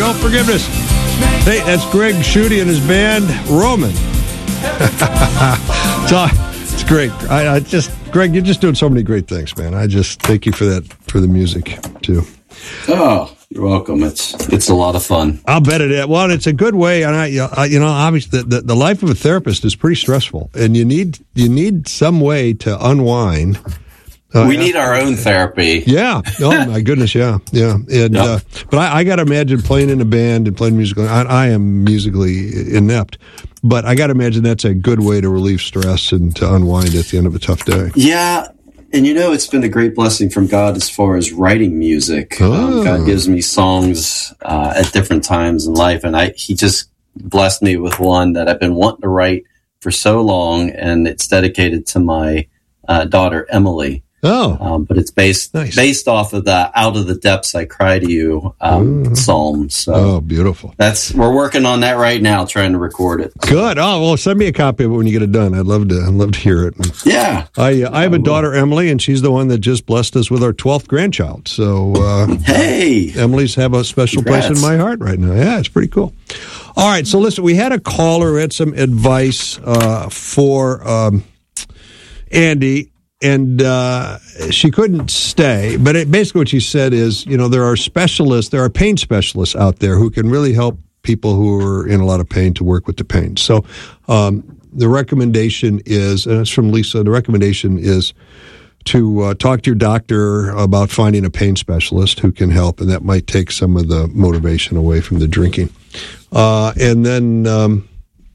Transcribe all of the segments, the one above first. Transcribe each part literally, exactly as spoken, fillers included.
no forgiveness. Hey, that's Greg Schutte and his band, Roman. so, it's great. I, I just, Greg, you're just doing so many great things, man. I just thank you for that, for the music, too. Oh, you're welcome. It's it's a lot of fun. I'll bet it is. Well, it's a good way, and I, you know, obviously, the, the, the life of a therapist is pretty stressful, and you need you need some way to unwind. Uh, we need our own therapy. Yeah. Oh my goodness. Yeah. Yeah. And yep. uh, but I, I got to imagine playing in a band and playing music. I, I am musically inept, but I got to imagine that's a good way to relieve stress and to unwind at the end of a tough day. Yeah. And, you know, it's been a great blessing from God as far as writing music. Oh. Um, God gives me songs uh, at different times in life, and I he just blessed me with one that I've been wanting to write for so long, and it's dedicated to my uh, daughter, Emily. Oh, um, but it's based nice. based off of the "Out of the Depths I Cry to You" um, psalm. So, oh, beautiful! That's we're working on that right now, trying to record it. Good. Oh, well, send me a copy of it when you get it done. I'd love to. I'd love to hear it. Yeah, I uh, I have a daughter, Emily, and she's the one that just blessed us with our twelfth grandchild. So, uh, hey, Emily's have a special Congrats. place in my heart right now. Yeah, it's pretty cool. All right, so listen, we had a caller who had some advice uh, for um, Andy. And uh, she couldn't stay. But it, basically what she said is, you know, there are specialists, there are pain specialists out there who can really help people who are in a lot of pain to work with the pain. So um, the recommendation is, and it's from Lisa, the recommendation is to uh, talk to your doctor about finding a pain specialist who can help, and that might take some of the motivation away from the drinking. Uh, and then... Um,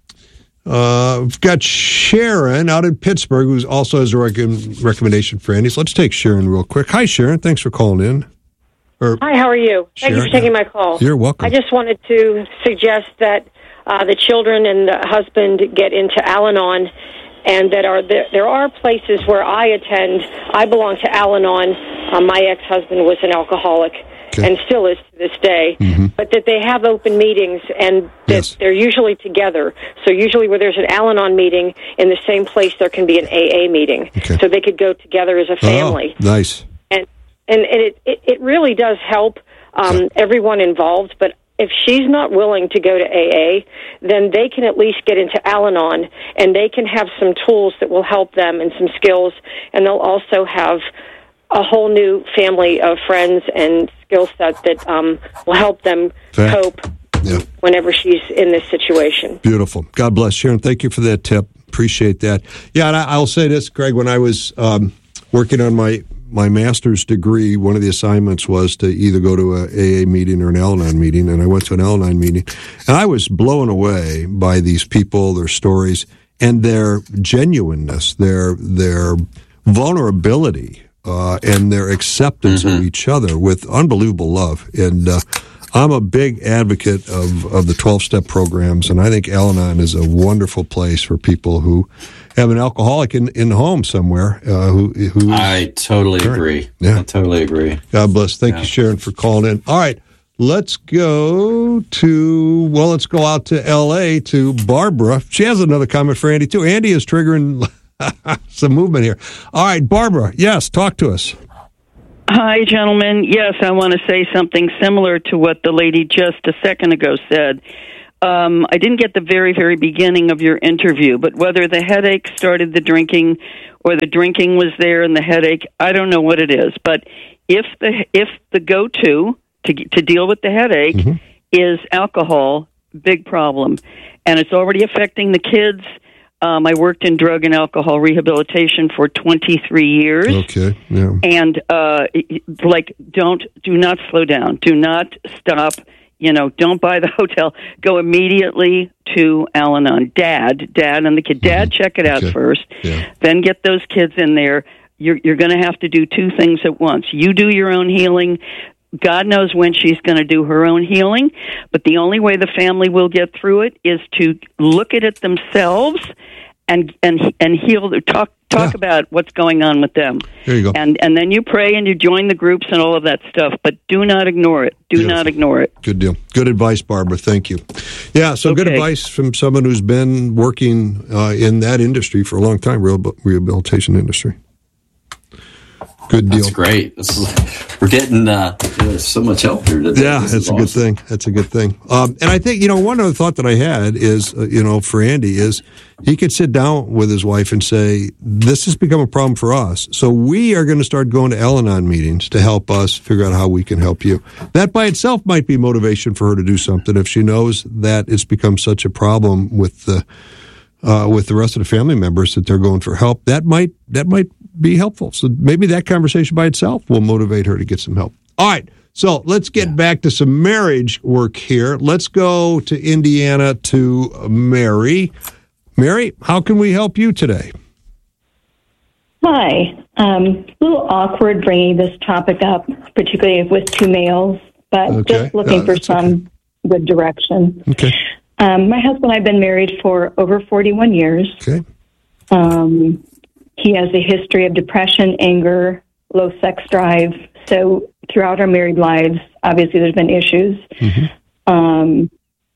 Uh, we've got Sharon out in Pittsburgh, who also has a rec- recommendation for Andy. So let's take Sharon real quick. Hi, Sharon. Thanks for calling in. Or, Hi, how are you? Thank Sharon, you for taking my call. You're welcome. I just wanted to suggest that uh, the children and the husband get into Al-Anon, and that are there, there are places where I attend. I belong to Al-Anon. Uh, my ex-husband was an alcoholic. Okay. And still is to this day, mm-hmm. but that they have open meetings and that yes. they're usually together. So usually where there's an Al-Anon meeting, in the same place there can be an A A meeting. Okay. So they could go together as a family. Oh, nice. And and, and it, it, it really does help um, okay. everyone involved, but if she's not willing to go to A A, then they can at least get into Al-Anon, and they can have some tools that will help them and some skills, and they'll also have a whole new family of friends and skill set that um, will help them Fair. cope yeah. whenever she's in this situation. Beautiful. God bless, Sharon. Thank you for that tip. Appreciate that. Yeah, and I, I'll say this, Greg, when I was um, working on my, my master's degree, one of the assignments was to either go to a A A meeting or an Al-Anon meeting, and I went to an Al-Anon meeting, and I was blown away by these people, their stories, and their genuineness, their their vulnerability, Uh, and their acceptance mm-hmm. of each other with unbelievable love. And uh, I'm a big advocate of, of the twelve-step programs, and I think Al-Anon is a wonderful place for people who have an alcoholic in, in the home somewhere. Uh, who, who I totally current. agree. Yeah. I totally agree. God bless. Thank yeah. you, Sharon, for calling in. All right, let's go to, well, let's go out to L A to Barbara. She has another comment for Andy, too. Andy is triggering... some movement here. All right, Barbara, yes, talk to us. Hi, gentlemen. Yes, I want to say something similar to what the lady just a second ago said. Um, I didn't get the very, very beginning of your interview, but whether the headache started the drinking or the drinking was there and the headache, I don't know what it is. But if the if the go-to to to deal with the headache mm-hmm. is alcohol, big problem. And it's already affecting the kids. Um, I worked in drug and alcohol rehabilitation for twenty-three years. Okay, yeah. And, uh, like, don't, do not slow down. Do not stop. You know, don't buy the hotel. Go immediately to Al-Anon. Dad, dad and the kid. Dad, mm-hmm. check it out okay. first. Yeah. Then get those kids in there. You're, you're going to have to do two things at once. You do your own healing. God knows when she's going to do her own healing, but the only way the family will get through it is to look at it themselves and and and heal. Talk talk yeah. about what's going on with them. There you go. And and then you pray and you join the groups and all of that stuff, but do not ignore it. Do Beautiful. not ignore it. Good deal. Good advice, Barbara. Thank you. Yeah, so okay. good advice from someone who's been working uh, in that industry for a long time, rehabilitation industry. Good deal. That's great. This is, we're getting uh, there's so much help here today. Yeah, this that's a awesome. good thing. That's a good thing. Um, and I think, you know, one other thought that I had is, uh, you know, for Andy is he could sit down with his wife and say, this has become a problem for us. So we are going to start going to Al-Anon meetings to help us figure out how we can help you. That by itself might be motivation for her to do something if she knows that it's become such a problem with the uh, with the rest of the family members that they're going for help. That might that might be helpful. So maybe that conversation by itself will motivate her to get some help. All right. So let's get yeah. back to some marriage work here. Let's go to Indiana to Mary. Mary, how can we help you today? Hi. Um, a little awkward bringing this topic up, particularly with two males, but okay. just looking uh, for some okay. good direction. Okay. Um, my husband and I have been married for over forty-one years. Okay. Um, he has a history of depression, anger, low sex drive. So throughout our married lives, obviously there's been issues. Mm-hmm. Um,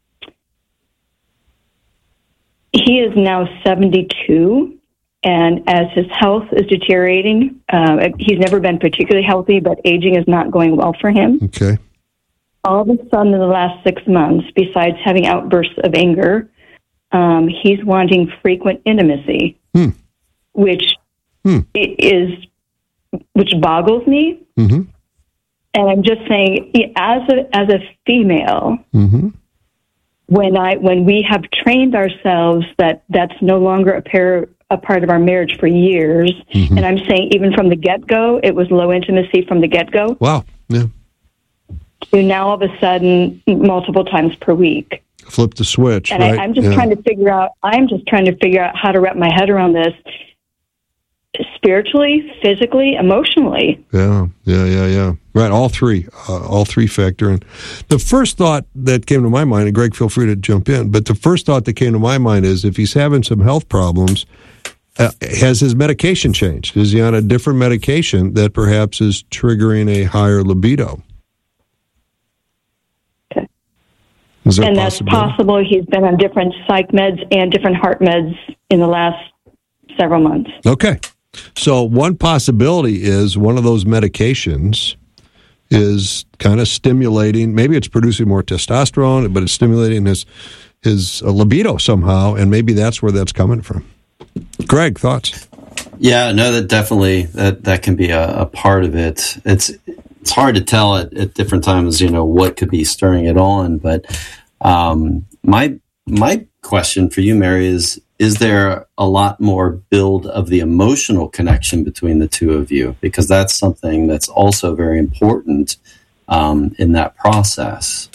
he is now seventy-two, and as his health is deteriorating, uh, he's never been particularly healthy, but aging is not going well for him. Okay. All of a sudden in the last six months, besides having outbursts of anger, um, he's wanting frequent intimacy, hmm. which hmm. is which boggles me. Mm-hmm. And I'm just saying, as a as a female, mm-hmm. when I when we have trained ourselves that that's no longer a pair a part of our marriage for years, mm-hmm. and I'm saying even from the get go, it was low intimacy from the get go. Wow. Yeah. To now all of a sudden multiple times per week. Flip the switch. And right? I, I'm just yeah. trying to figure out. I'm just trying to figure out how to wrap my head around this. Spiritually, physically, emotionally. Yeah, yeah, yeah, yeah. Right, all three, uh, all three factor in. The first thought that came to my mind, and Greg, feel free to jump in, but the first thought that came to my mind is if he's having some health problems, uh, has his medication changed? Is he on a different medication that perhaps is triggering a higher libido? Okay. Is that and that's possible. He's been on different psych meds and different heart meds in the last several months. Okay. So one possibility is one of those medications is kind of stimulating, maybe it's producing more testosterone, but it's stimulating his his libido somehow, and maybe that's where that's coming from. Greg, thoughts? Yeah, no, that definitely, that, that can be a, a part of it. It's it's hard to tell at, at different times, you know, what could be stirring it on, but um, my my question for you, Mary, is Is there a lot more build of the emotional connection between the two of you? Because that's something that's also very important um, in that process.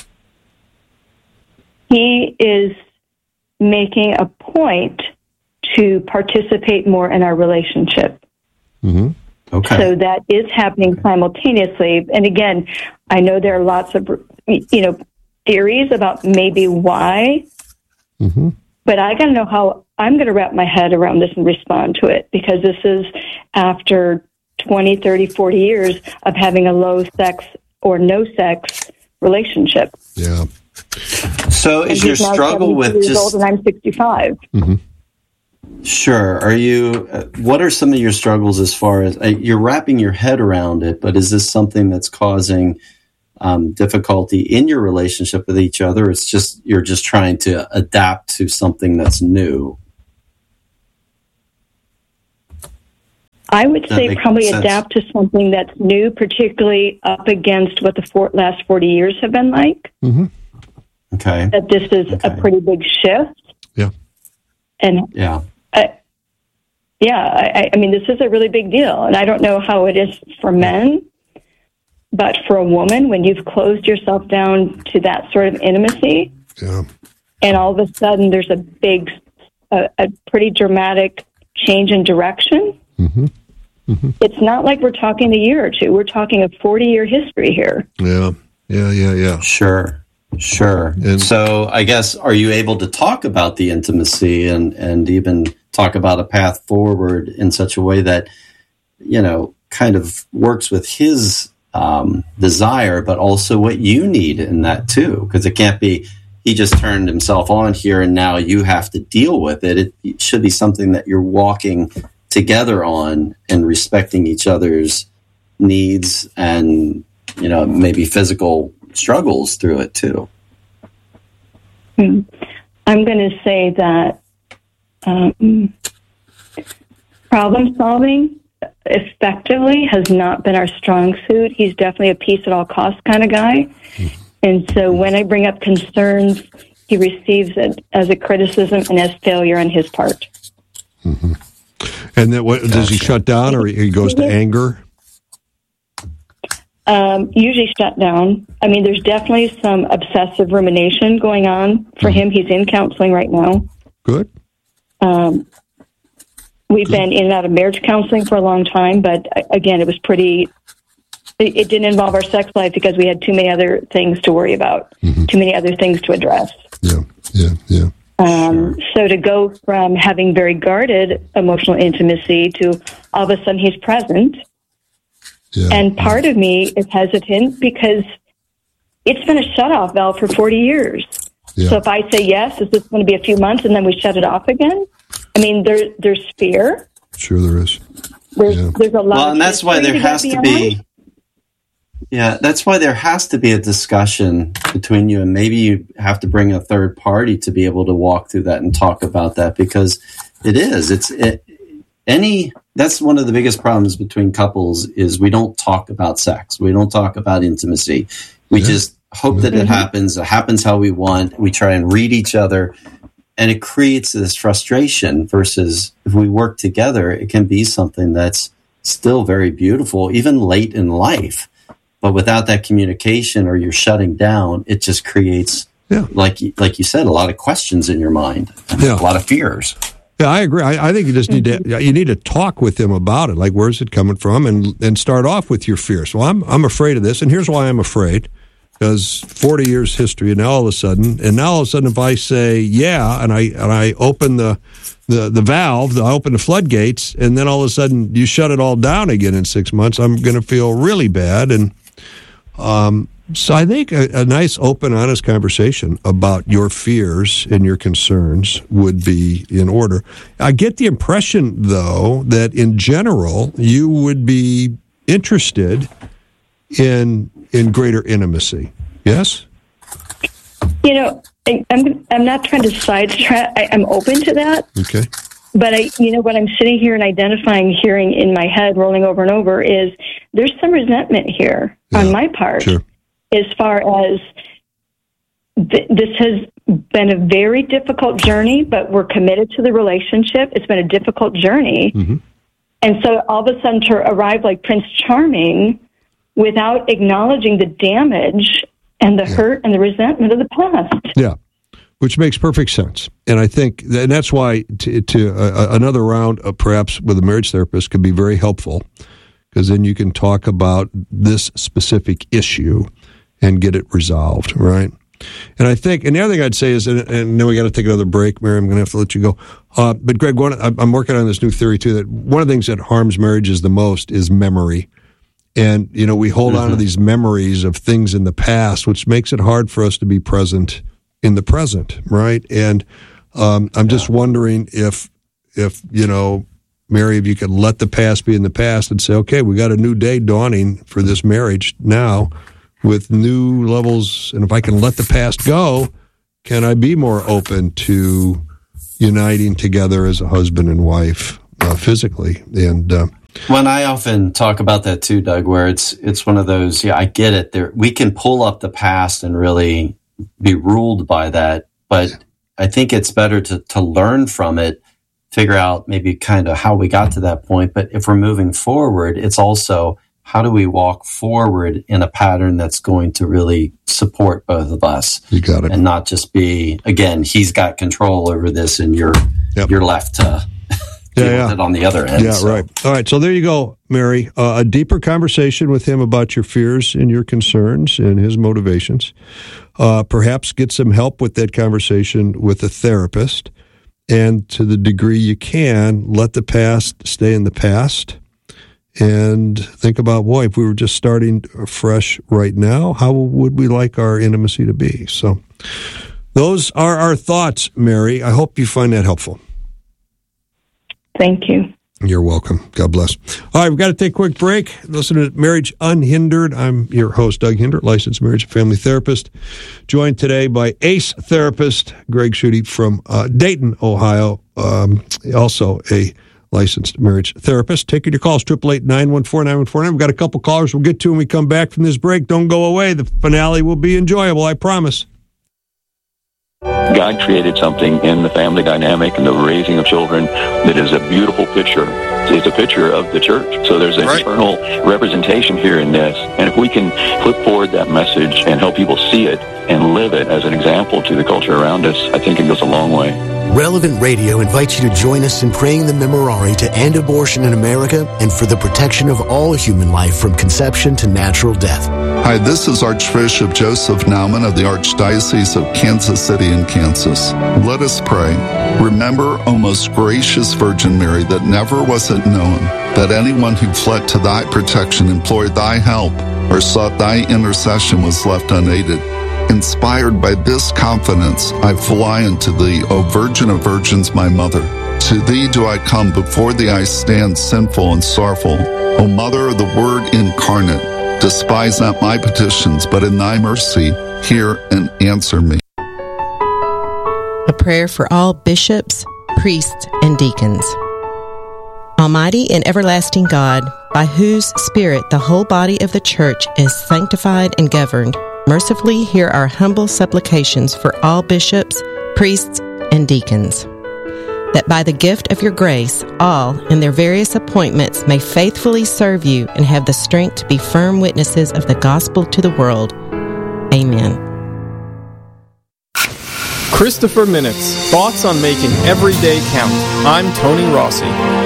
He is making a point to participate more in our relationship. Mm-hmm. Okay. So that is happening okay. simultaneously. And again, I know there are lots of, you know, theories about maybe why, mm-hmm. but I got to know how I'm going to wrap my head around this and respond to it, because this is after twenty, thirty, forty years of having a low sex or no sex relationship. Yeah. So is your struggle with just... old and I'm sixty-five. Mm-hmm. Sure. Are you, uh, what are some of your struggles as far as, uh, you're wrapping your head around it, but is this something that's causing um, difficulty in your relationship with each other? It's just, you're just trying to adapt to something that's new. I would say probably sense? adapt to something that's new, particularly up against what the four, last forty years have been like. Mm-hmm. Okay. That this is okay. a pretty big shift. Yeah. And yeah, I, yeah, I, I mean, this is a really big deal. And I don't know how it is for men, but for a woman, when you've closed yourself down to that sort of intimacy, yeah. and all of a sudden there's a big, a, a pretty dramatic change in direction. Mm-hmm. Mm-hmm. It's not like we're talking a year or two. We're talking a forty-year history here. Yeah, yeah, yeah, yeah. Sure, sure. And so I guess, are you able to talk about the intimacy and, and even talk about a path forward in such a way that, you know, kind of works with his um, desire, but also what you need in that too? Because it can't be, he just turned himself on here and now you have to deal with it. It, it should be something that you're walking together on and respecting each other's needs and, you know, maybe physical struggles through it too. I'm going to say that um, problem solving effectively has not been our strong suit. He's definitely a peace at all costs kind of guy. And so when I bring up concerns, he receives it as a criticism and as failure on his part. Mm-hmm. And then what, does he shut down or he goes to anger? Um, usually shut down. I mean, there's definitely some obsessive rumination going on for him. He's in counseling right now. Good. Um, we've Good. been in and out of marriage counseling for a long time, but again, it was pretty, it, it didn't involve our sex life because we had too many other things to worry about, mm-hmm. too many other things to address. Yeah, yeah, yeah. Um, sure. So to go from having very guarded emotional intimacy to all of a sudden he's present. Yeah. And part of me is hesitant because it's been a shutoff valve for forty years. Yeah. So if I say yes, is this going to be a few months and then we shut it off again? I mean, there, there's fear. Sure there is. There's, yeah. there's a lot well, of and that's why there to has to be... Yeah, that's why there has to be a discussion between you, and maybe you have to bring a third party to be able to walk through that and talk about that, because it is. It's it, any... That's one of the biggest problems between couples is we don't talk about sex. We don't talk about intimacy. We yeah. just hope that it happens. It happens how we want. We try and read each other, and it creates this frustration versus if we work together, it can be something that's still very beautiful, even late in life. But without that communication or you're shutting down, it just creates, yeah. like, like you said, a lot of questions in your mind, and yeah. a lot of fears. Yeah, I agree. I, I think you just need to you need to talk with them about it. Like, where's it coming from, and and start off with your fears. Well, I'm I'm afraid of this, and here's why I'm afraid. Because forty years history, and now all of a sudden, and now all of a sudden, if I say yeah, and I and I open the the the valve, I open the floodgates, and then all of a sudden you shut it all down again in six months, I'm going to feel really bad. And um, so I think a, a nice, open, honest conversation about your fears and your concerns would be in order. I get the impression, though, that in general you would be interested in in greater intimacy. Yes? You know, I, I'm I'm not trying to sidetrack. I, I'm open to that. Okay. But I, you know, what I'm sitting here and identifying, hearing in my head, rolling over and over, is there's some resentment here yeah, on my part. Sure. As far as th- this has been a very difficult journey, but we're committed to the relationship. It's been a difficult journey. Mm-hmm. And so all of a sudden to arrive like Prince Charming without acknowledging the damage and the yeah. hurt and the resentment of the past. Yeah, which makes perfect sense. And I think, and that's why to, to uh, another round, uh, perhaps with a marriage therapist, could be very helpful, because then you can talk about this specific issue and get it resolved, right? And I think, and the other thing I'd say is, and, and then we got to take another break, Mary, I'm going to have to let you go. Uh, but Greg, one, I'm working on this new theory too, that one of the things that harms marriages the most is memory. And, you know, we hold mm-hmm. on to these memories of things in the past, which makes it hard for us to be present in the present, right? And um, I'm yeah. just wondering if, if, you know, Mary, if you could let the past be in the past and say, okay, we got a new day dawning for this marriage now, with new levels, and if I can let the past go, can I be more open to uniting together as a husband and wife uh, physically? And uh, when I often talk about that too, Doug, where it's it's one of those, yeah, I get it. There, we can pull up the past and really be ruled by that, but I think it's better to to learn from it, figure out maybe kind of how we got to that point. But if we're moving forward, it's also, how do we walk forward in a pattern that's going to really support both of us? You got it. And not just be, again, he's got control over this and you're, yep. you're left to deal yeah, yeah. with it on the other end. Yeah, so. right. All right, so there you go, Mary. Uh, a deeper conversation with him about your fears and your concerns and his motivations. Uh, perhaps get some help with that conversation with a therapist. And to the degree you can, let the past stay in the past. And think about, boy, if we were just starting fresh right now, how would we like our intimacy to be? So those are our thoughts, Mary. I hope you find that helpful. Thank you. You're welcome. God bless. All right, we've got to take a quick break. Listen to Marriage Unhindered. I'm your host, Doug Hinder, licensed marriage and family therapist, joined today by ACE therapist Greg Schutte from uh, Dayton, Ohio, um, also a licensed marriage therapist. Taking your calls, eight eight eight, nine one four, nine one four nine. We've got a couple callers we'll get to when we come back from this break. Don't go away. The finale will be enjoyable, I promise. God created something in the family dynamic and the raising of children that is a beautiful picture. It's a picture of the church. So there's an right. eternal representation here in this. And if we can flip forward that message and help people see it and live it as an example to the culture around us, I think it goes a long way. Relevant Radio invites you to join us in praying the Memorare to end abortion in America and for the protection of all human life from conception to natural death. Hi, this is Archbishop Joseph Naumann of the Archdiocese of Kansas City in Kansas. Let us pray. Remember, O most gracious Virgin Mary, that never was it known that anyone who fled to thy protection, implored thy help, or sought thy intercession was left unaided. Inspired by this confidence, I fly unto thee, O Virgin of Virgins, my Mother. To thee do I come, before thee I stand sinful and sorrowful. O Mother of the Word incarnate, despise not my petitions, but in thy mercy hear and answer me. A prayer for all bishops, priests, and deacons. Almighty and everlasting God, by whose Spirit the whole body of the Church is sanctified and governed, mercifully hear our humble supplications for all bishops, priests, and deacons, that by the gift of your grace, all in their various appointments may faithfully serve you and have the strength to be firm witnesses of the gospel to the world. Amen. Christopher Minutes, thoughts on making every day count. I'm Tony Rossi.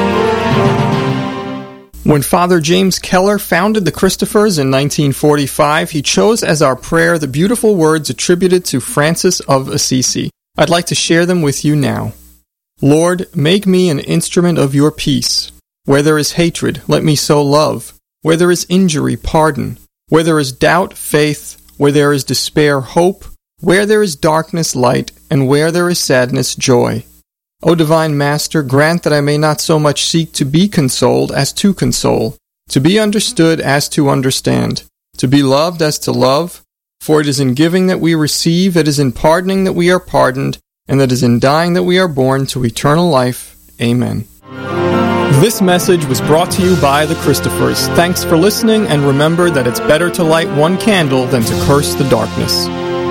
When Father James Keller founded the Christophers in nineteen forty-five, he chose as our prayer the beautiful words attributed to Francis of Assisi. I'd like to share them with you now. Lord, make me an instrument of your peace. Where there is hatred, let me sow love. Where there is injury, pardon. Where there is doubt, faith. Where there is despair, hope. Where there is darkness, light. And where there is sadness, joy. O Divine Master, grant that I may not so much seek to be consoled as to console, to be understood as to understand, to be loved as to love, for it is in giving that we receive, it is in pardoning that we are pardoned, and it is in dying that we are born to eternal life. Amen. This message was brought to you by the Christophers. Thanks for listening, and remember that it's better to light one candle than to curse the darkness.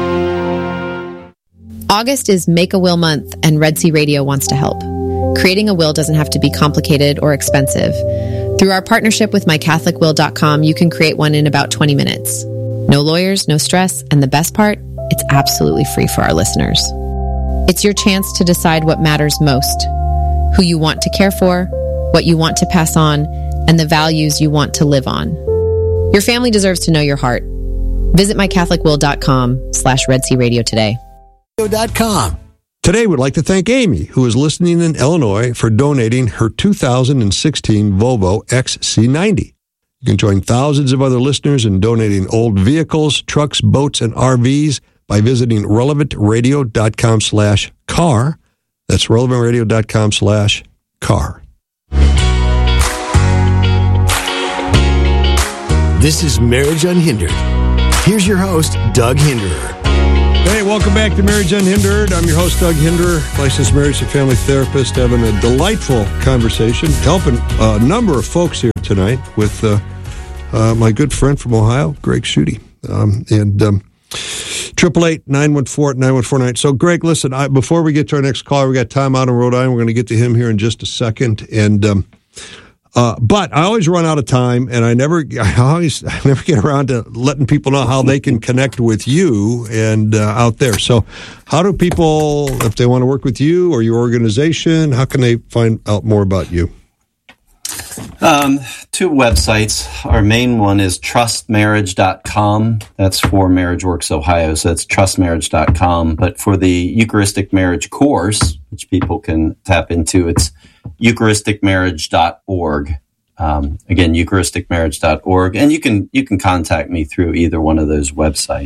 August is Make a Will Month, and Red Sea Radio wants to help. Creating a will doesn't have to be complicated or expensive. Through our partnership with my catholic will dot com, you can create one in about twenty minutes. No lawyers, no stress, and the best part, it's absolutely free for our listeners. It's your chance to decide what matters most, who you want to care for, what you want to pass on, and the values you want to live on. Your family deserves to know your heart. Visit my catholic will dot com slash Red Sea Radio today. Today, we'd like to thank Amy, who is listening in Illinois, for donating her two thousand sixteen Volvo X C ninety. You can join thousands of other listeners in donating old vehicles, trucks, boats, and R Vs by visiting relevant radio dot com slash car. That's relevant radio dot com slash car. This is Marriage Unhindered. Here's your host, Doug Hinderer. Hey, welcome back to Marriage Unhindered. I'm your host, Doug Hinderer, licensed marriage and family therapist, having a delightful conversation, helping a number of folks here tonight with uh, uh, my good friend from Ohio, Greg Schutte. Um, and um, triple eight, nine one four, nine one four nine. So, Greg, listen, I, before we get to our next caller, we got Tom out in Rhode Island. We're going to get to him here in just a second. And um, Uh, but I always run out of time, and I never, I always, I never get around to letting people know how they can connect with you and uh, out there. So, how do people, if they want to work with you or your organization, how can they find out more about you? Um, two websites. Our main one is trust marriage dot com. That's for Marriage Works Ohio, so that's trust marriage dot com. But for the Eucharistic Marriage course, which people can tap into, it's eucharistic marriage dot org. Um, again, eucharistic marriage dot org. And you can you can contact me through either one of those websites.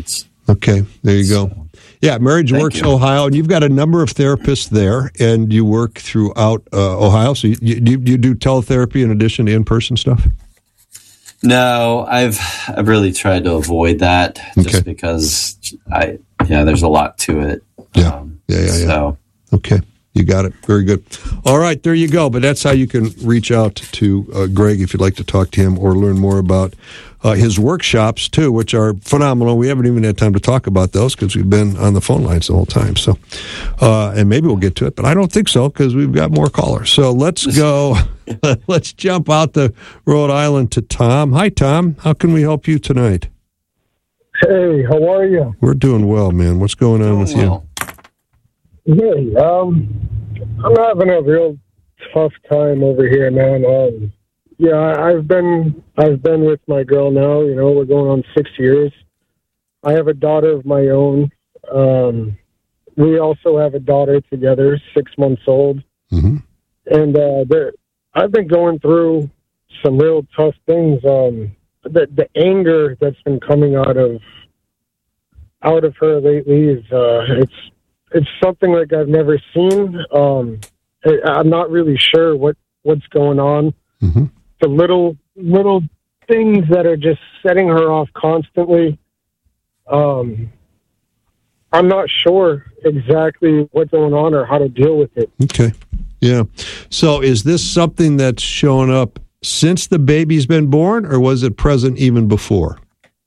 Okay, there you go. Yeah, Marriage Works you. Ohio, and you've got a number of therapists there, and you work throughout uh, Ohio. So you, you you do teletherapy in addition to in-person stuff? No, I've I've really tried to avoid that just okay. because I yeah, there's a lot to it. Yeah, um, yeah, yeah, yeah. So. Okay. You got it. Very good. All right, there you go. But that's how you can reach out to uh, Greg if you'd like to talk to him or learn more about uh, his workshops, too, which are phenomenal. We haven't even had time to talk about those because we've been on the phone lines the whole time. So, uh, and maybe we'll get to it, but I don't think so because we've got more callers. So let's go. Let's jump out to Rhode Island to Tom. Hi, Tom. How can we help you tonight? Hey, how are you? We're doing well, man. What's going on doing with well. you? Hey, um, I'm having a real tough time over here, man. Um, yeah, I've been I've been with my girl now. You know, we're going on six years. I have a daughter of my own. Um, we also have a daughter together, six months old. Mm-hmm. And uh, there, I've been going through some real tough things. Um, the the anger that's been coming out of out of her lately is uh, it's. It's something like I've never seen. Um, I, I'm not really sure what, what's going on. Mm-hmm. The little little things that are just setting her off constantly. Um, I'm not sure exactly what's going on or how to deal with it. Okay. Yeah. So is this something that's shown up since the baby's been born, or was it present even before?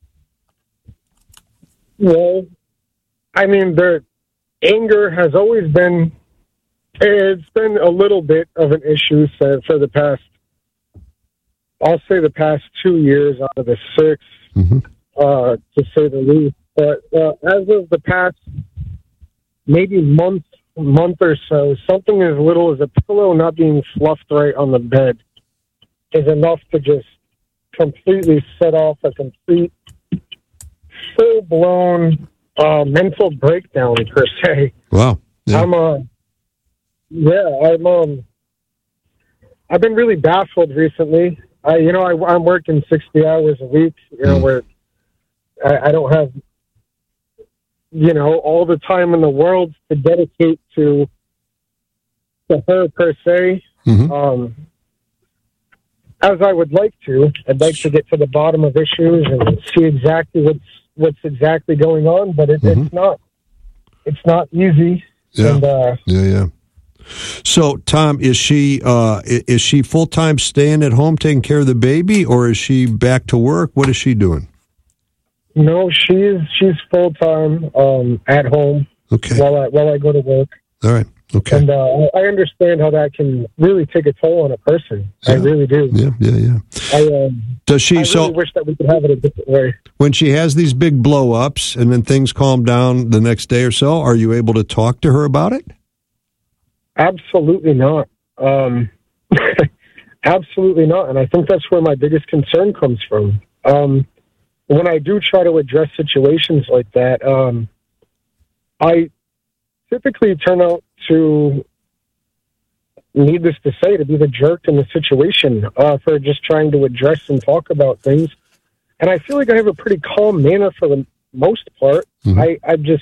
Well, I mean, there... anger has always been, it's been a little bit of an issue for the past, I'll say the past two years out of the six, mm-hmm. uh, to say the least. But uh, as of the past maybe month, month or so, something as little as a pillow not being fluffed right on the bed is enough to just completely set off a complete, full-blown Uh, mental breakdown per se. Wow. Yeah. I'm uh yeah, I'm um I've been really baffled recently. I you know, I I'm working sixty hours a week, you know, mm. where I, I don't have you know, all the time in the world to dedicate to to her per se. Mm-hmm. Um as I would like to. I'd like to get to the bottom of issues and see exactly what's what's exactly going on, but it, mm-hmm. it's not it's not easy. Yeah. And, uh, yeah, yeah. So, Tom, is she uh, is she full time staying at home taking care of the baby, or is she back to work? What is she doing? No, she's she's full time um, at home. Okay. While I while I go to work. All right. Okay. And uh, I understand how that can really take a toll on a person. Yeah. I really do. Yeah, yeah, yeah. I um, does she? I so really wish that we could have it a different way. When she has these big blow ups and then things calm down the next day or so, are you able to talk to her about it? Absolutely not. Um, absolutely not. And I think that's where my biggest concern comes from. Um, when I do try to address situations like that, um, I typically turn out to, needless to say, to be the jerk in the situation uh, for just trying to address and talk about things. And I feel like I have a pretty calm manner for the most part. Mm-hmm. I, I just,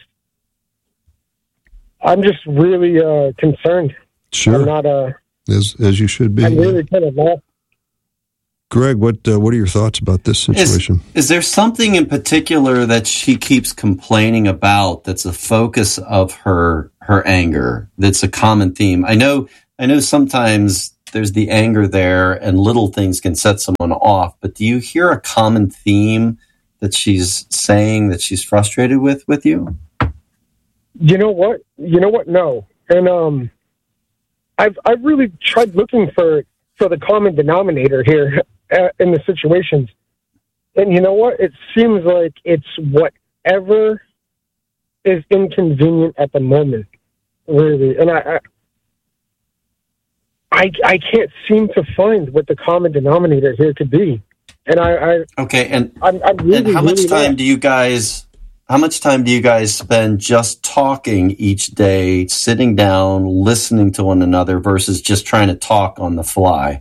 I'm just really uh, concerned. Sure. I'm not uh, as as you should be. I'm really kind of lost. Greg, what uh, what are your thoughts about this situation? Is, is there something in particular that she keeps complaining about that's a focus of her her anger? That's a common theme. I know. I know. Sometimes there's the anger there, and little things can set someone off. But do you hear a common theme that she's saying that she's frustrated with with you? You know what? You know what? No. And um, I've I've really tried looking for for the common denominator here uh, in the situations, and you know what? It seems like it's whatever is inconvenient at the moment, really. And I I I, I can't seem to find what the common denominator here could be. And I, I okay. And I'm, I'm really, and how much really time not. do you guys? How much time do you guys spend just talking each day, sitting down, listening to one another versus just trying to talk on the fly?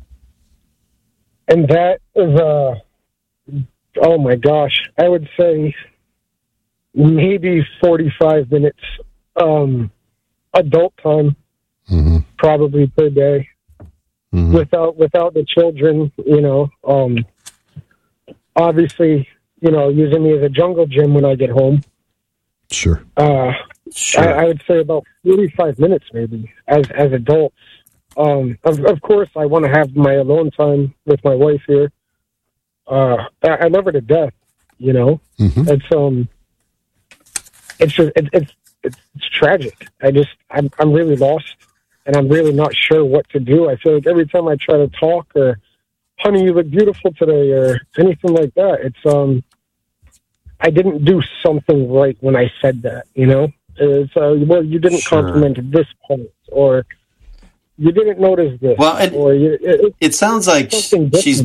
And that is, uh, oh my gosh, I would say maybe forty-five minutes um, adult time, mm-hmm. probably per day. Mm-hmm. Without without the children, you know, um, obviously, you know, using me as a jungle gym when I get home. Sure. Uh, sure. I, I would say about forty-five minutes, maybe, as as adults. Um, of, of course, I want to have my alone time with my wife here. Uh, I, I love her to death, you know. Mm-hmm. It's um, it's just it, it's it's it's tragic. I just I'm I'm really lost, and I'm really not sure what to do. I feel like every time I try to talk or, honey, you look beautiful today, or anything like that, it's um, I didn't do something right when I said that, you know. It's uh, well, you didn't Sure. compliment this point, or you didn't notice this. Well, it, or you, it, it sounds like she's.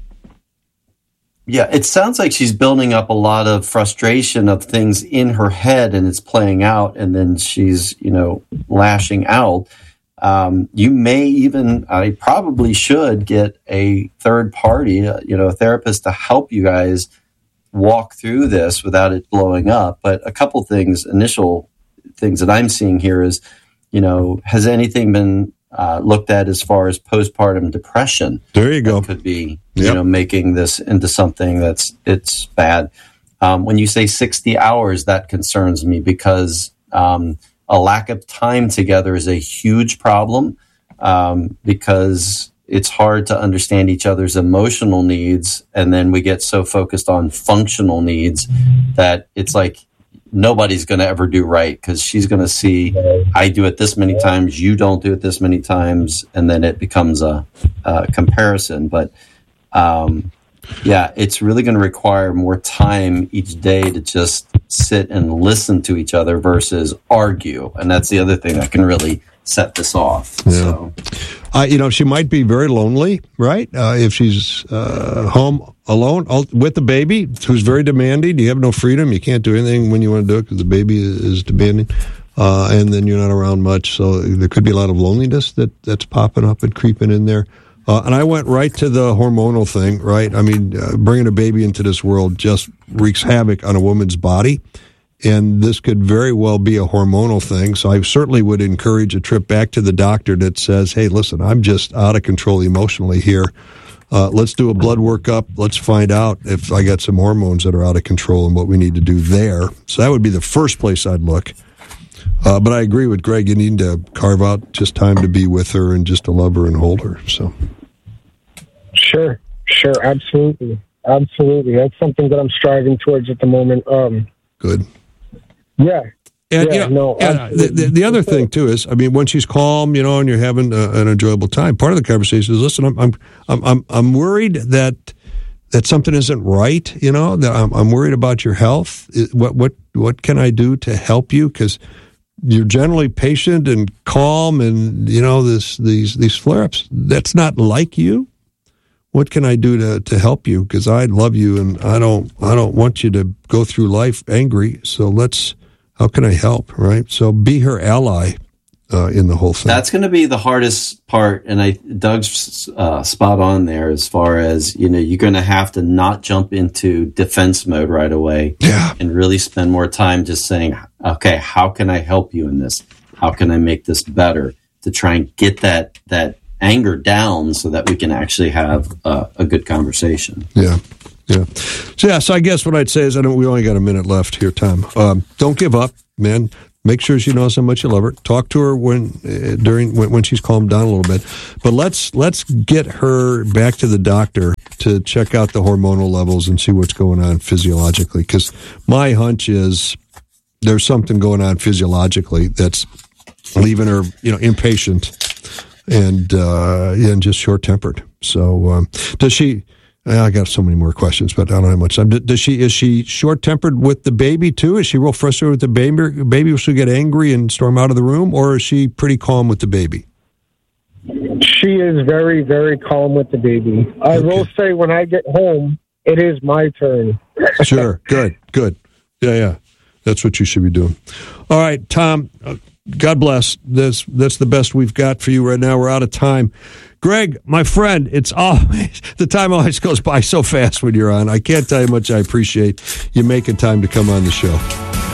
Yeah, it sounds like she's building up a lot of frustration of things in her head, and it's playing out, and then she's, you know, lashing out. Um, you may even, I probably should get a third party, uh, you know, a therapist to help you guys walk through this without it blowing up. But a couple things, initial things that I'm seeing here is, you know, has anything been uh, looked at as far as postpartum depression? There you go. Could be, Yep. you know, making this into something that's, it's bad. Um, when you say sixty hours, that concerns me because um, a lack of time together is a huge problem um, because it's hard to understand each other's emotional needs. And then we get so focused on functional needs that it's like nobody's going to ever do right because she's going to see, I do it this many times, you don't do it this many times. And then it becomes a, a comparison. But um, yeah, it's really going to require more time each day to just sit and listen to each other versus argue. And that's the other thing that can really set this off. Yeah. So. Uh, you know, she might be very lonely, right? Uh, if she's uh, home alone all, with the baby, who's very demanding. You have no freedom. You can't do anything when you want to do it because the baby is, is demanding. Uh, and then you're not around much. So there could be a lot of loneliness that, that's popping up and creeping in there. Uh, and I went right to the hormonal thing, right? I mean, uh, bringing a baby into this world just wreaks havoc on a woman's body. And this could very well be a hormonal thing. So I certainly would encourage a trip back to the doctor that says, hey, listen, I'm just out of control emotionally here. Uh, let's do a blood workup. Let's find out if I got some hormones that are out of control and what we need to do there. So that would be the first place I'd look. Uh, but I agree with Greg. You need to carve out just time to be with her and just to love her and hold her. So, Sure, sure, absolutely. Absolutely. That's something that I'm striving towards at the moment. Um, Good. Yeah. And, yeah, you know, no, and the, the, the other thing, too, is, I mean, when she's calm, you know, and you're having a, an enjoyable time, part of the conversation is, listen, I'm I'm I'm I'm, I'm worried that that something isn't right, you know, that I'm, I'm worried about your health. What what what can I do to help you? Because you're generally patient and calm, and, you know, this these these flare-ups, that's not like you. What can I do to, to help you? Because I love you, and I don't I don't want you to go through life angry. So let's, how can I help, right? So be her ally uh, in the whole thing. That's going to be the hardest part, and I Doug's uh, spot on there as far as, you know, you're going to have to not jump into defense mode right away, yeah, and really spend more time just saying, okay, how can I help you in this? How can I make this better? To try and get that that. anger down so that we can actually have uh, a good conversation. Yeah, yeah. So, yeah, so I guess what I'd say is, I know we only got a minute left here, Tom. Um, don't give up, man. Make sure she knows how much you love her. Talk to her when uh, during when, when she's calmed down a little bit. But let's let's get her back to the doctor to check out the hormonal levels and see what's going on physiologically. Because my hunch is there's something going on physiologically that's leaving her, you know, impatient. And uh, and just short-tempered. So um, does she? I got so many more questions, but I don't have much time. Does she? Is she short-tempered with the baby too? Is she real frustrated with the baby? Baby will she get angry and storm out of the room, or is she pretty calm with the baby? She is very, very calm with the baby. I Okay. will say, when I get home, it is my turn. Sure. Good. Good. Yeah. Yeah. That's what you should be doing. All right, Tom. Uh, God bless. That's that's the best we've got for you right now. We're out of time. Greg, my friend, it's always, the time always goes by so fast when you're on. I can't tell you how much I appreciate you making time to come on the show.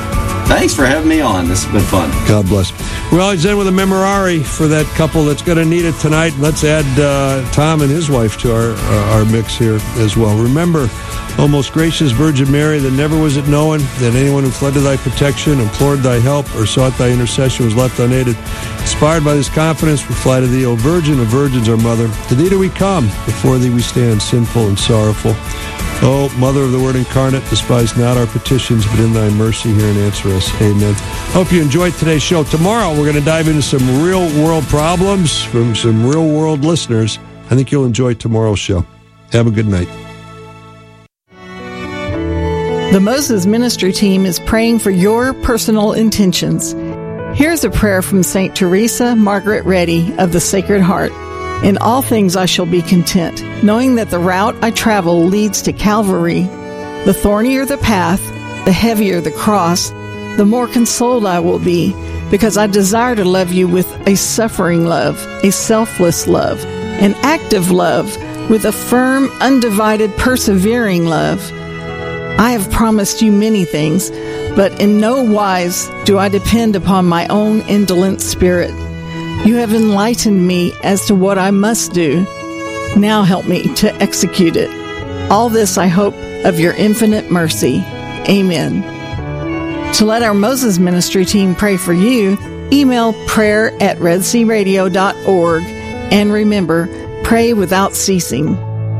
Thanks for having me on. This has been fun. God bless. We always end with a memorare for that couple that's going to need it tonight. Let's add uh, Tom and his wife to our uh, our mix here as well. Remember, O most gracious Virgin Mary, that never was it known that anyone who fled to thy protection, implored thy help, or sought thy intercession was left unaided. Inspired by this confidence, we fly to thee, O Virgin of Virgins, our Mother. To thee do we come, before thee we stand, sinful and sorrowful. O Mother of the Word incarnate, despise not our petitions, but in thy mercy hear and answer us. Amen. Hope you enjoyed today's show. Tomorrow we're going to dive into some real-world problems from some real-world listeners. I think you'll enjoy tomorrow's show. Have a good night. The Moses Ministry Team is praying for your personal intentions. Here's a prayer from Saint Teresa Margaret Reddy of the Sacred Heart. In all things I shall be content, knowing that the route I travel leads to Calvary. The thornier the path, the heavier the cross, the more consoled I will be, because I desire to love you with a suffering love, a selfless love, an active love, with a firm, undivided, persevering love. I have promised you many things, but in no wise do I depend upon my own indolent spirit. You have enlightened me as to what I must do. Now help me to execute it. All this I hope of your infinite mercy. Amen. To let our Moses Ministry Team pray for you, email prayer at red sea radio dot org, and remember, pray without ceasing.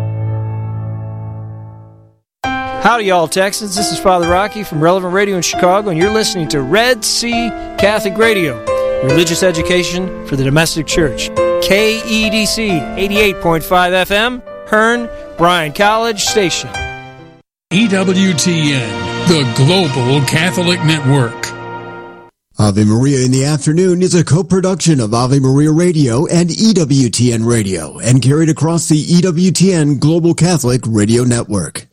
Howdy, y'all Texans. This is Father Rocky from Relevant Radio in Chicago, and you're listening to Red Sea Catholic Radio, religious education for the domestic church. K E D C eighty-eight point five F M, Hearn, Bryan College Station. E W T N, the Global Catholic Network. Ave Maria in the Afternoon is a co-production of Ave Maria Radio and E W T N Radio, and carried across the E W T N Global Catholic Radio Network.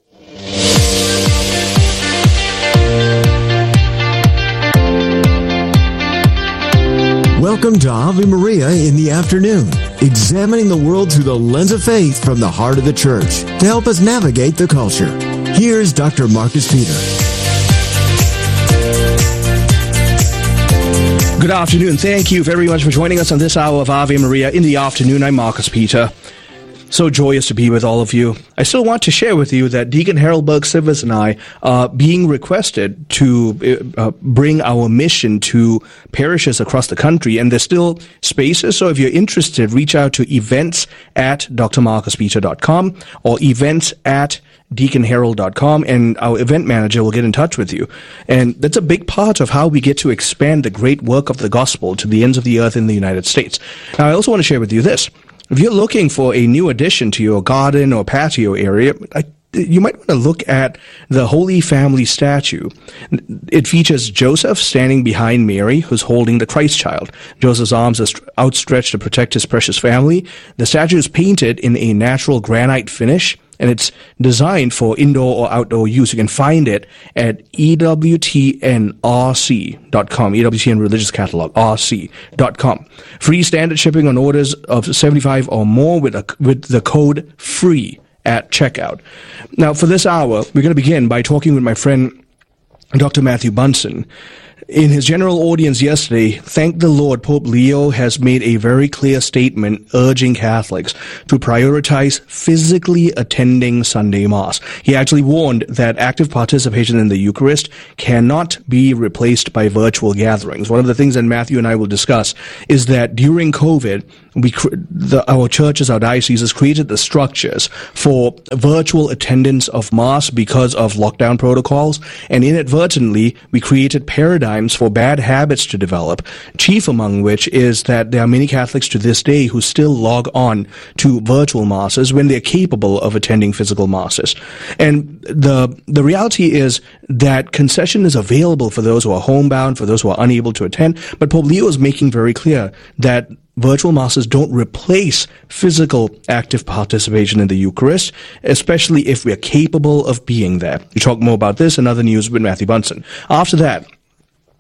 Welcome to Ave Maria in the Afternoon, examining the world through the lens of faith from the heart of the Church to help us navigate the culture. Here's Doctor Marcus Peter. Good afternoon. Thank you very much for joining us on this hour of Ave Maria in the Afternoon. I'm Marcus Peter. So joyous to be with all of you. I still want to share with you that Deacon Harold Burke-Sivers and I are being requested to uh, bring our mission to parishes across the country, and there's still spaces. So if you're interested, reach out to events at d r marcus peter dot com or events at deacon harold dot com, and our event manager will get in touch with you. And that's a big part of how we get to expand the great work of the gospel to the ends of the earth in the United States. Now, I also want to share with you this. If you're looking for a new addition to your garden or patio area, I, you might want to look at the Holy Family statue. It features Joseph standing behind Mary, who's holding the Christ child. Joseph's arms are outstretched to protect his precious family. The statue is painted in a natural granite finish, and it's designed for indoor or outdoor use. You can find it at E W T N R C dot com, E W T N Religious Catalog, R C dot com. Free standard shipping on orders of seventy-five or more with, a, with the code FREE at checkout. Now, for this hour, we're going to begin by talking with my friend, Doctor Matthew Bunson. In his general audience yesterday, thank the Lord, Pope Leo has made a very clear statement urging Catholics to prioritize physically attending Sunday Mass. He actually warned that active participation in the Eucharist cannot be replaced by virtual gatherings. One of the things that Matthew and I will discuss is that during COVID, we, the, our churches, our dioceses created the structures for virtual attendance of Mass because of lockdown protocols, and inadvertently, we created paradigms for bad habits to develop, chief among which is that there are many Catholics to this day who still log on to virtual masses when they're capable of attending physical masses. And the the reality is that concession is available for those who are homebound, for those who are unable to attend, but Pope Leo is making very clear that virtual masses don't replace physical active participation in the Eucharist, especially if we're capable of being there. We talk more about this and other news with Matthew Bunson. After that,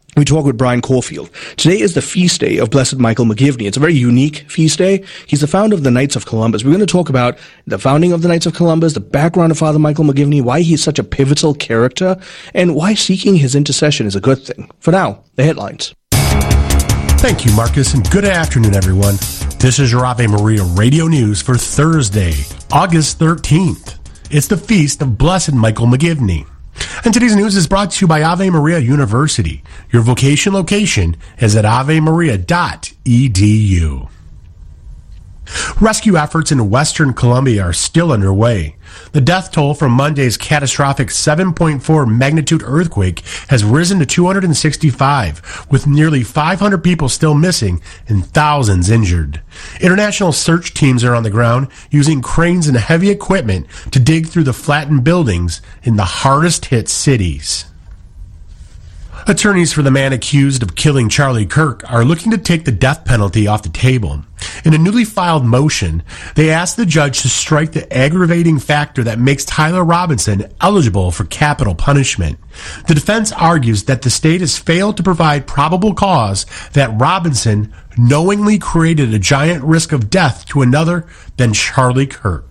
We talk with Brian Caulfield. Today is the feast day of Blessed Michael McGivney. It's a very unique feast day. He's the founder of the Knights of Columbus. We're going to talk about the founding of the Knights of Columbus, the background of Father Michael McGivney, why he's such a pivotal character, and why seeking his intercession is a good thing. For now, the headlines. Thank you, Marcus, and good afternoon, everyone. This is your Ave Maria Radio News for Thursday, August thirteenth. It's the feast of Blessed Michael McGivney. And today's news is brought to you by Ave Maria University. Your vocation location is at ave maria dot e d u. Rescue efforts in Western Colombia are still underway. The death toll from Monday's catastrophic seven point four magnitude earthquake has risen to two hundred sixty-five, with nearly five hundred people still missing and thousands injured. International search teams are on the ground using cranes and heavy equipment to dig through the flattened buildings in the hardest hit cities. Attorneys for the man accused of killing Charlie Kirk are looking to take the death penalty off the table. In a newly filed motion, they asked the judge to strike the aggravating factor that makes Tyler Robinson eligible for capital punishment. The defense argues that the state has failed to provide probable cause that Robinson knowingly created a giant risk of death to another than Charlie Kirk.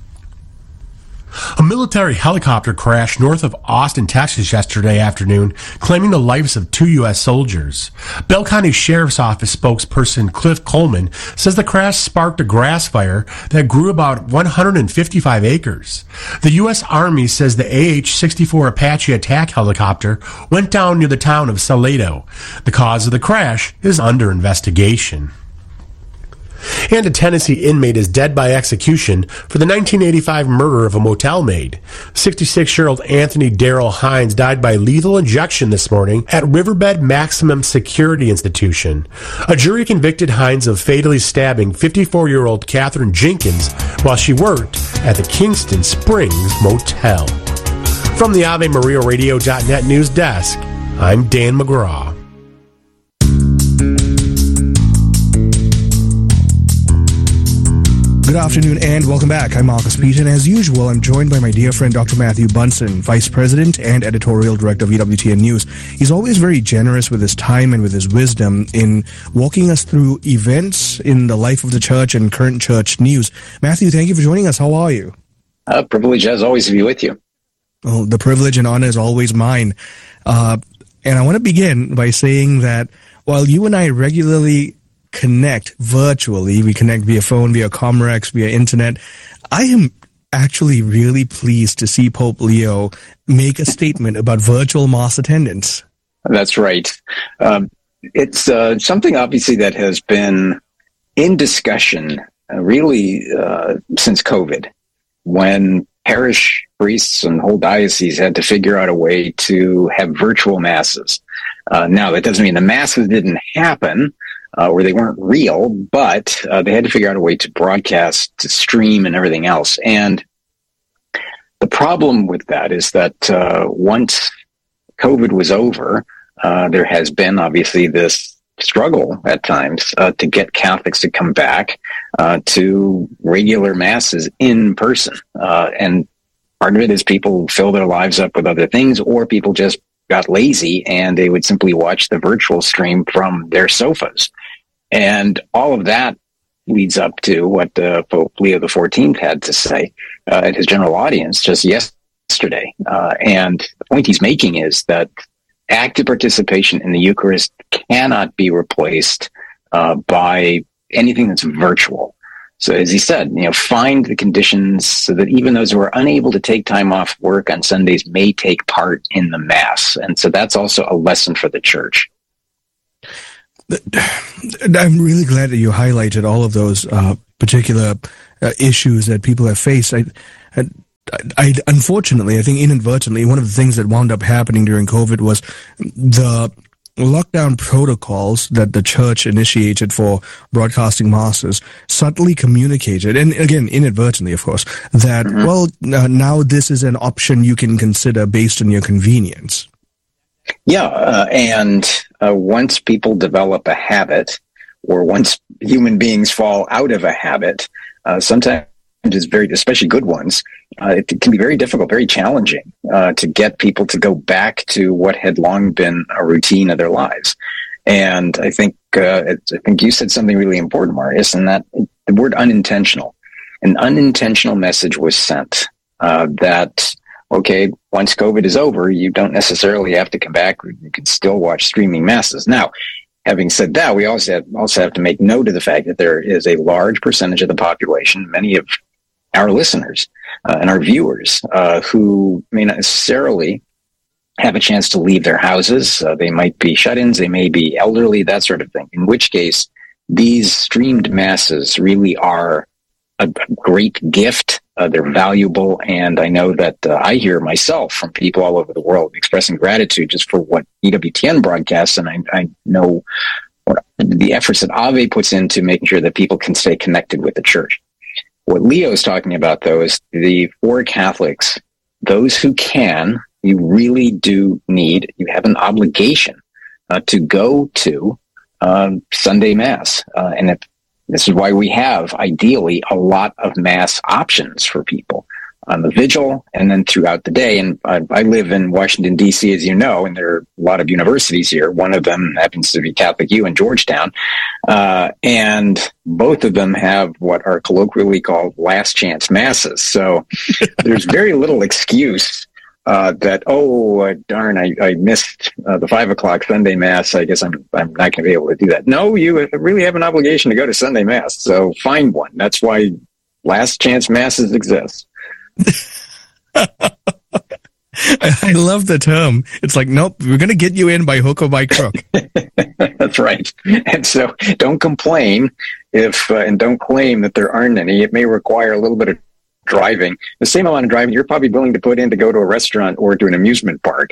A military helicopter crashed north of Austin, Texas yesterday afternoon, claiming the lives of two U S soldiers. Bell County Sheriff's Office spokesperson Cliff Coleman says the crash sparked a grass fire that grew about one hundred fifty-five acres. The U S Army says the A H sixty-four Apache attack helicopter went down near the town of Salado. The cause of the crash is under investigation. And a Tennessee inmate is dead by execution for the nineteen eighty-five murder of a motel maid. sixty-six-year-old Anthony Darrell Hines died by lethal injection this morning at Riverbed Maximum Security Institution. A jury convicted Hines of fatally stabbing fifty-four-year-old Catherine Jenkins while she worked at the Kingston Springs Motel. From the Ave Maria Radio dot net news desk, I'm Dan McGraw. Good afternoon and welcome back. I'm Marcus Peter, and as usual, I'm joined by my dear friend Doctor Matthew Bunson, Vice President and Editorial Director of E W T N News. He's always very generous with his time and with his wisdom in walking us through events in the life of the church and current church news. Matthew, thank you for joining us. How are you? Uh, privilege, as always, to be with you. Well, the privilege and honor is always mine. Uh, and I want to begin by saying that while you and I regularly connect virtually, we connect via phone, via Comrex, via internet, I am actually really pleased to see Pope Leo make a statement about virtual mass attendance. That's right. Um, it's uh, something obviously that has been in discussion uh, really uh, since COVID, when parish priests and whole dioceses had to figure out a way to have virtual masses. Uh, now, that doesn't mean the masses didn't happen, Uh, where they weren't real, but uh, they had to figure out a way to broadcast, to stream, and everything else. And the problem with that is that uh, once COVID was over, uh, there has been obviously this struggle at times uh, to get Catholics to come back uh, to regular masses in person. Uh, and part of it is people fill their lives up with other things, or people just got lazy and they would simply watch the virtual stream from their sofas. And all of that leads up to what uh, Pope Leo the fourteenth had to say uh, at his general audience just yesterday. Uh, and the point he's making is that active participation in the Eucharist cannot be replaced uh, by anything that's virtual. So as he said, you know, find the conditions so that even those who are unable to take time off work on Sundays may take part in the Mass. And so that's also a lesson for the Church. I'm really glad that you highlighted all of those uh, particular uh, issues that people have faced. I, I, I, unfortunately, I think inadvertently, one of the things that wound up happening during COVID was the lockdown protocols that the church initiated for broadcasting masses subtly communicated, and again, inadvertently, of course, that, mm-hmm. well, uh, now this is an option you can consider based on your convenience. Yeah, uh, and uh, once people develop a habit, or once human beings fall out of a habit, uh, sometimes messages, very, especially good ones, uh, it can be very difficult, very challenging uh, to get people to go back to what had long been a routine of their lives. And I think uh, it, I think you said something really important, Marius, and that the word unintentional. An unintentional message was sent uh, that, okay, once COVID is over, you don't necessarily have to come back. You can still watch streaming masses. Now, having said that, we also have, also have to make note of the fact that there is a large percentage of the population, many of our listeners uh, and our viewers, uh, who may not necessarily have a chance to leave their houses. Uh, they might be shut-ins, they may be elderly, that sort of thing, in which case these streamed masses really are a great gift. Uh, they're valuable, and I know that uh, I hear myself from people all over the world expressing gratitude just for what E W T N broadcasts, and I, I know what the efforts that Ave puts into making sure that people can stay connected with the church. What Leo is talking about, though, is the for Catholics, those who can, you really do need, you have an obligation uh, to go to um, Sunday Mass. Uh, and if, this is why we have, ideally, a lot of Mass options for people on the vigil and then throughout the day. And I, I live in Washington, D C, as you know, and there are a lot of universities here. One of them happens to be Catholic U in Georgetown. Uh, and both of them have what are colloquially called last chance Masses. So there's very little excuse Uh, that, oh, uh, darn, I, I missed uh, the five o'clock Sunday Mass. I guess I'm I'm not going to be able to do that. No, you really have an obligation to go to Sunday Mass, so find one. That's why last chance Masses exist. I love the term. It's like, nope, we're going to get you in by hook or by crook. That's right. And so don't complain if, uh, and don't claim that there aren't any. It may require a little bit of driving, the same amount of driving you're probably willing to put in to go to a restaurant or to an amusement park,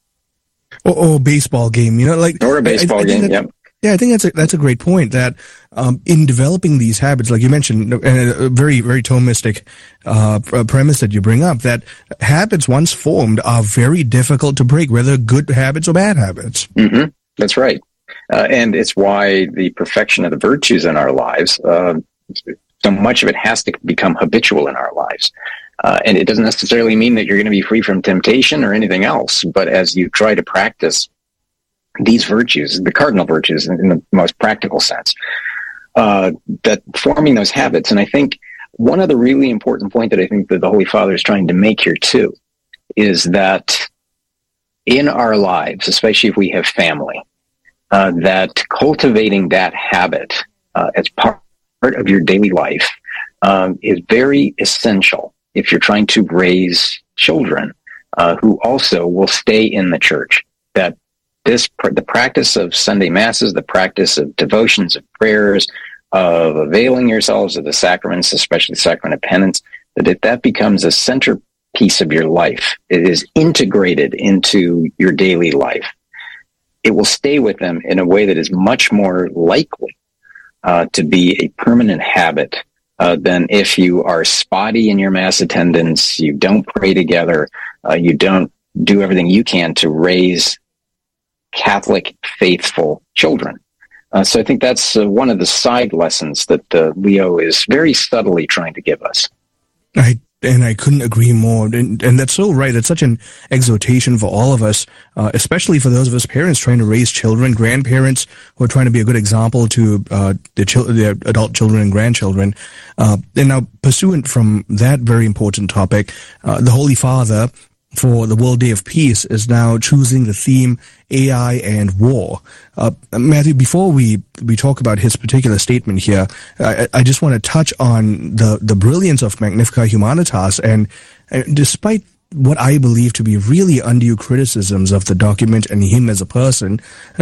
or, or a baseball game. You know, like or a baseball I, I game. Yeah, yeah. I think that's a, that's a great point. That um, in developing these habits, like you mentioned, and a very very Thomistic uh, premise that you bring up, that habits once formed are very difficult to break, whether good habits or bad habits. Mm-hmm. That's right, uh, and it's why the perfection of the virtues in our lives. Uh, So much of it has to become habitual in our lives. Uh, and it doesn't necessarily mean that you're going to be free from temptation or anything else. But as you try to practice these virtues, the cardinal virtues in, in the most practical sense, uh, that forming those habits. And I think one other really important point that I think that the Holy Father is trying to make here too, is that in our lives, especially if we have family, uh, that cultivating that habit uh, as part part of your daily life um, is very essential if you're trying to raise children uh, who also will stay in the church. That this the practice of Sunday Masses, the practice of devotions, of prayers, of availing yourselves of the sacraments, especially the sacrament of penance, that if that becomes a centerpiece of your life, it is integrated into your daily life, it will stay with them in a way that is much more likely Uh, to be a permanent habit uh, than if you are spotty in your Mass attendance, you don't pray together, uh, you don't do everything you can to raise Catholic faithful children. Uh, so I think that's uh, one of the side lessons that uh, Leo is very subtly trying to give us. I And I couldn't agree more. And, and that's so right. It's such an exhortation for all of us, uh, especially for those of us parents trying to raise children, grandparents who are trying to be a good example to uh, the chil- their adult children and grandchildren. Uh, and now, pursuant from that very important topic, uh, the Holy Father, for the World Day of Peace, is now choosing the theme A I and war. Uh, Matthew, before we, we talk about his particular statement here, I, I just want to touch on the, the brilliance of Magnificat Humanitas. And, and despite what I believe to be really undue criticisms of the document and him as a person,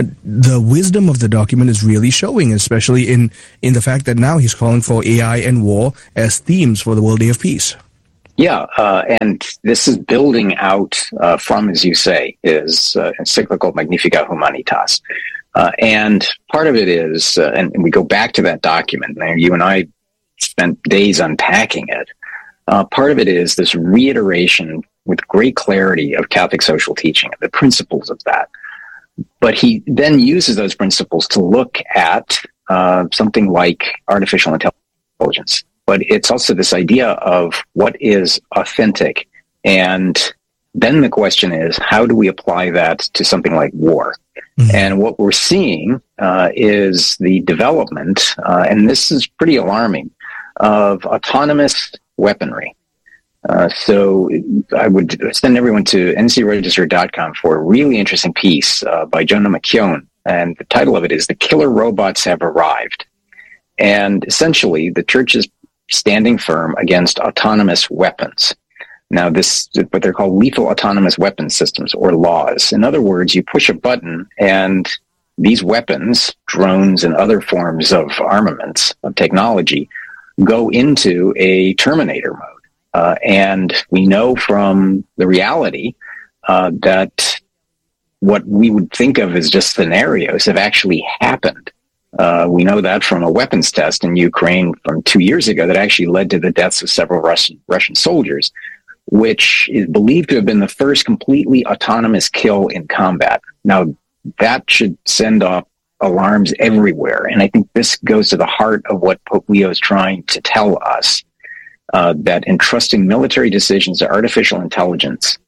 the wisdom of the document is really showing, especially in, in the fact that now he's calling for A I and war as themes for the World Day of Peace. Yeah, uh, and this is building out uh, from, as you say, his uh, encyclical Magnificat Humanitas. Uh, and part of it is, uh, and, and we go back to that document, and you and I spent days unpacking it. Uh, part of it is this reiteration with great clarity of Catholic social teaching, the principles of that. But he then uses those principles to look at uh, something like artificial intelligence. but it's also this idea of what is authentic. And then the question is, how do we apply that to something like war? Mm-hmm. And what we're seeing uh, is the development, uh, and this is pretty alarming, of autonomous weaponry. Uh, so I would send everyone to N C Register dot com for a really interesting piece uh, by Jonah McKeown. And the title of it is The Killer Robots Have Arrived. And essentially, the church is standing firm against autonomous weapons. Now, this what they're called lethal autonomous weapon systems, or laws. In other words, you push a button and these weapons, drones and other forms of armaments, of technology, go into a Terminator mode. Uh, and we know from the reality uh, that what we would think of as just scenarios have actually happened. Uh, we know that from a weapons test in Ukraine from two years ago that actually led to the deaths of several Russian, Russian soldiers, which is believed to have been the first completely autonomous kill in combat. Now, that should send off alarms everywhere. And I think this goes to the heart of what Pope Leo is trying to tell us, uh, that entrusting military decisions to artificial intelligence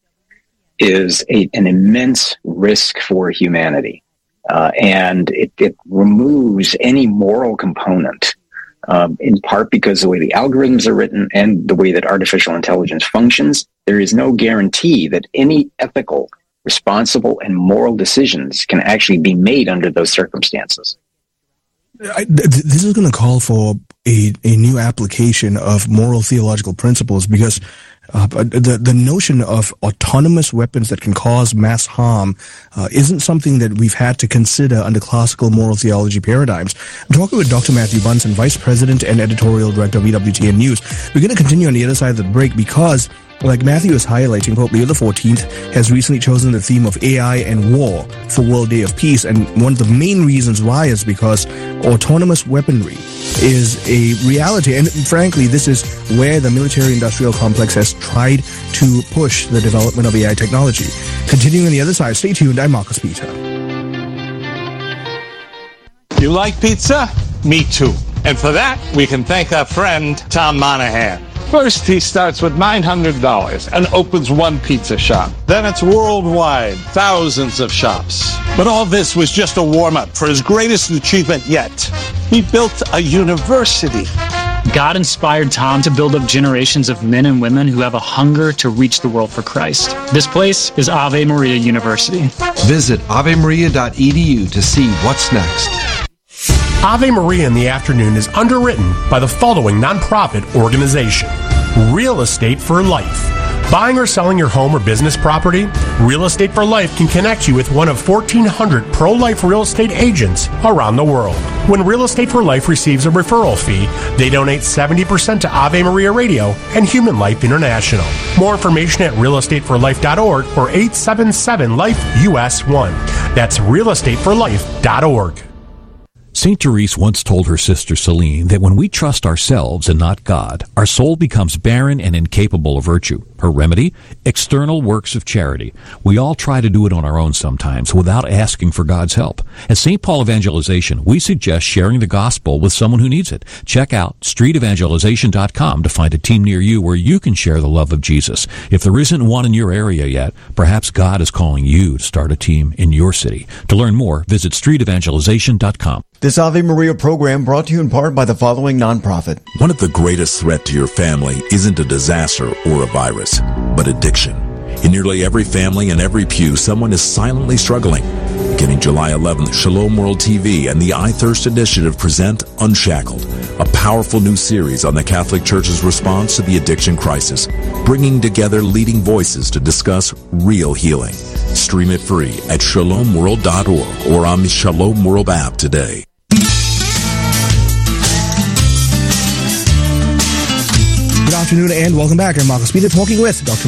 is a, an immense risk for humanity. Uh, and it, it removes any moral component, um, in part because the way the algorithms are written and the way that artificial intelligence functions, there is no guarantee that any ethical, responsible, and moral decisions can actually be made under those circumstances. I, th- this is going to call for a, a new application of moral theological principles, because uh, the the notion of autonomous weapons that can cause mass harm uh, isn't something that we've had to consider under classical moral theology paradigms. I'm talking with Doctor Matthew Bunson, Vice President and Editorial Director of E W T N News. We're going to continue on the other side of the break because, like Matthew is highlighting, Pope Leo the fourteenth has recently chosen the theme of A I and war for World Day of Peace. And one of the main reasons why is because autonomous weaponry is a reality. And frankly, this is where the military-industrial complex has tried to push the development of A I technology. Continuing on the other side, stay tuned. I'm Marcus Peter. You like pizza? Me too. And for that, we can thank our friend, Tom Monahan. First, he starts with nine hundred dollars and opens one pizza shop. Then it's worldwide, thousands of shops. But all this was just a warm-up for his greatest achievement yet. He built a university. God inspired Tom to build up generations of men and women who have a hunger to reach the world for Christ. This place is Ave Maria University. Visit ave maria dot e d u to see what's next. Ave Maria in the Afternoon is underwritten by the following nonprofit organization: Real Estate for Life. Buying or selling your home or business property? Real Estate for Life can connect you with one of fourteen hundred pro-life real estate agents around the world. When Real Estate for Life receives a referral fee, they donate seventy percent to Ave Maria Radio and Human Life International. More information at real estate for life dot org or eight seven seven life U S one. That's real estate for life dot org. Saint Therese once told her sister Celine that when we trust ourselves and not God, our soul becomes barren and incapable of virtue. Her remedy? External works of charity. We all try to do it on our own sometimes without asking for God's help. At Saint Paul Evangelization, we suggest sharing the gospel with someone who needs it. Check out street evangelization dot com to find a team near you where you can share the love of Jesus. If there isn't one in your area yet, perhaps God is calling you to start a team in your city. To learn more, visit street evangelization dot com. This Ave Maria program brought to you in part by the following nonprofit. One of the greatest threats to your family isn't a disaster or a virus, but addiction. In nearly every family and every pew, someone is silently struggling. Beginning July eleventh, Shalom World T V and the I Thirst Initiative present Unshackled, a powerful new series on the Catholic Church's response to the addiction crisis, bringing together leading voices to discuss real healing. Stream it free at shalom world dot org or on the Shalom World app today. Good afternoon and welcome back. I'm Marcus Peter talking with Doctor